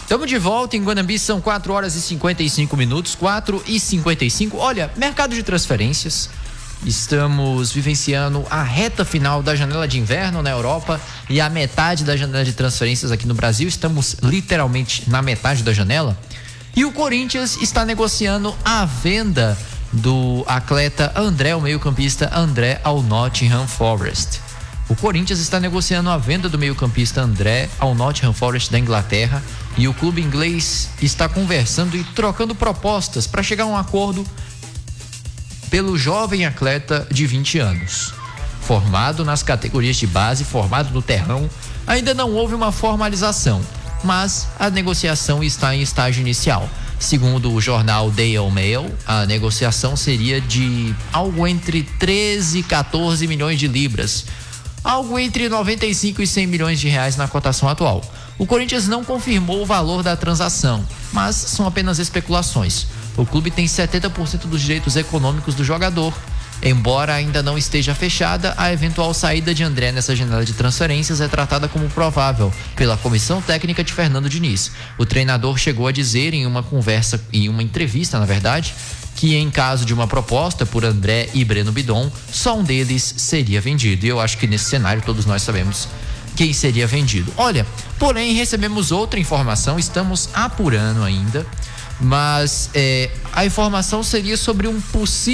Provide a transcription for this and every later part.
Estamos de volta em Guanambi, são 4 horas e 55 minutos, 4h55. Olha, mercado de transferências, estamos vivenciando a reta final da janela de inverno na Europa e a metade da janela de transferências aqui no Brasil. Estamos literalmente na metade da janela. E o Corinthians está negociando a venda do atleta André, o meio-campista André, ao Nottingham Forest. O Corinthians está negociando a venda do meio-campista André ao Nottingham Forest da Inglaterra e o clube inglês está conversando e trocando propostas para chegar a um acordo pelo jovem atleta de 20 anos. Formado nas categorias de base, formado no terrão, ainda não houve uma formalização, mas a negociação está em estágio inicial. Segundo o jornal Daily Mail, a negociação seria de algo entre 13 e 14 milhões de libras, algo entre 95 e 100 milhões de reais na cotação atual. O Corinthians não confirmou o valor da transação, mas são apenas especulações. O clube tem 70% dos direitos econômicos do jogador. Embora ainda não esteja fechada, a eventual saída de André nessa janela de transferências é tratada como provável pela comissão técnica de Fernando Diniz. O treinador chegou a dizer em uma entrevista, na verdade, que em caso de uma proposta por André e Breno Bidon, só um deles seria vendido. E eu acho que nesse cenário todos nós sabemos quem seria vendido. Olha, porém recebemos outra informação, estamos apurando ainda, mas a informação seria sobre uma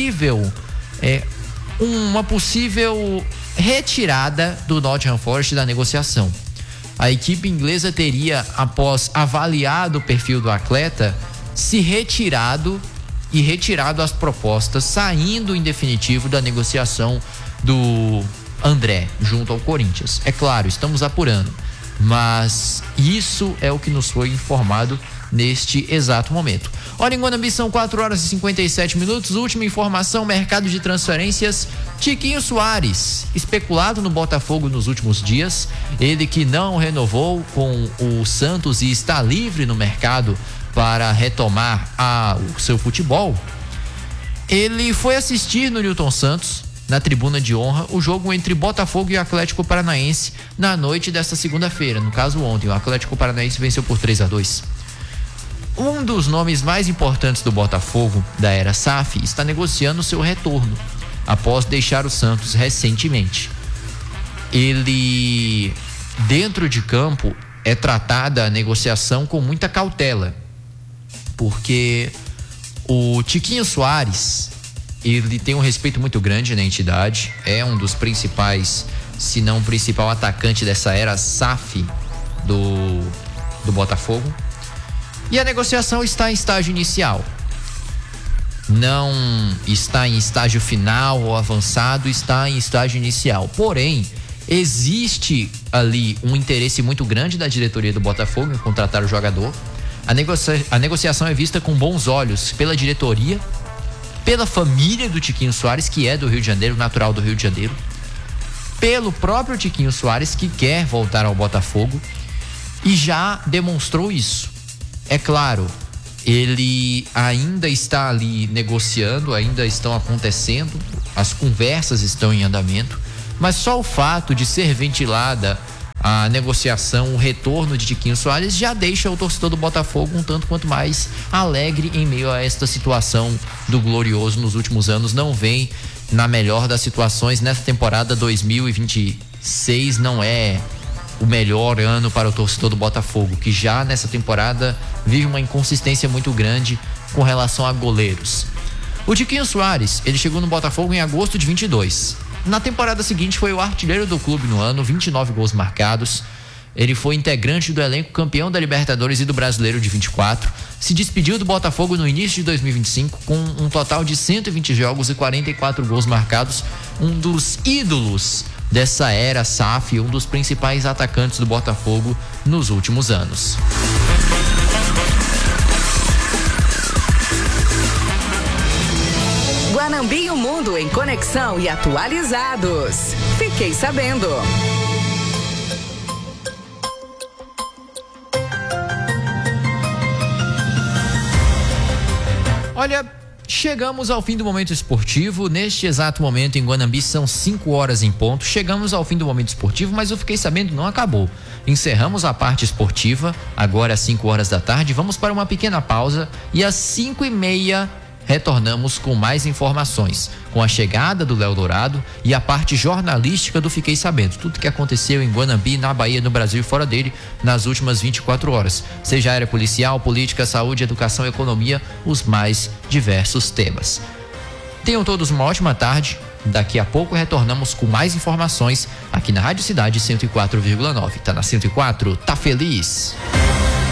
possível retirada do Nottingham Forest da negociação. A equipe inglesa teria, após avaliado o perfil do atleta, se retirado as propostas, saindo em definitivo da negociação do André junto ao Corinthians. É claro, estamos apurando, mas isso é o que nos foi informado neste exato momento. Olha, em Guanambi são 4 horas e 57 minutos. Última informação: mercado de transferências. Tiquinho Soares, especulado no Botafogo nos últimos dias, ele que não renovou com o Santos e está livre no mercado para retomar o seu futebol. Ele foi assistir no Newton Santos, na tribuna de honra, o jogo entre Botafogo e Atlético Paranaense na noite desta segunda-feira. No caso, ontem, o Atlético Paranaense venceu por 3-2. Um dos nomes mais importantes do Botafogo, da era SAF, está negociando seu retorno após deixar o Santos recentemente. Ele, dentro de campo, é tratada a negociação com muita cautela, porque o Tiquinho Soares, ele tem um respeito muito grande na entidade, é um dos principais, se não o principal atacante dessa era SAF do Botafogo. E a negociação está em estágio inicial. Não está em estágio final ou avançado, está em estágio inicial. Porém, existe ali um interesse muito grande da diretoria do Botafogo em contratar o jogador. A negociação é vista com bons olhos pela diretoria, pela família do Tiquinho Soares, que é do Rio de Janeiro, natural do Rio de Janeiro, pelo próprio Tiquinho Soares, que quer voltar ao Botafogo e já demonstrou isso. É claro, ele ainda está ali negociando, ainda estão acontecendo, as conversas estão em andamento, mas só o fato de ser ventilada a negociação, o retorno de Tiquinho Soares, já deixa o torcedor do Botafogo um tanto quanto mais alegre em meio a esta situação do Glorioso nos últimos anos. Não vem na melhor das situações. Nessa temporada 2026 não é o melhor ano para o torcedor do Botafogo, que já nessa temporada vive uma inconsistência muito grande com relação a goleiros. O Tiquinho Soares, ele chegou no Botafogo em agosto de 22. Na temporada seguinte foi o artilheiro do clube no ano, 29 gols marcados. Ele foi integrante do elenco campeão da Libertadores e do Brasileiro de 24. Se despediu do Botafogo no início de 2025 com um total de 120 jogos e 44 gols marcados. Um dos ídolos dessa era SAF, um dos principais atacantes do Botafogo nos últimos anos. Guanambi e o mundo em conexão e atualizados. Fiquei sabendo. Olha, chegamos ao fim do momento esportivo. Neste exato momento em Guanambi são 5 horas em ponto. Chegamos ao fim do momento esportivo, mas eu fiquei sabendo, não acabou. encerramos a parte esportiva, agora às 5 horas da tarde. Vamos para uma pequena pausa e às 5h30 retornamos com mais informações, com a chegada do Léo Dourado e a parte jornalística do Fiquei Sabendo. Tudo que aconteceu em Guanambi, na Bahia, no Brasil e fora dele nas últimas 24 horas. Seja área policial, política, saúde, educação, economia, os mais diversos temas. Tenham todos uma ótima tarde. Daqui a pouco retornamos com mais informações aqui na Rádio Cidade 104,9. Tá na 104? Tá feliz?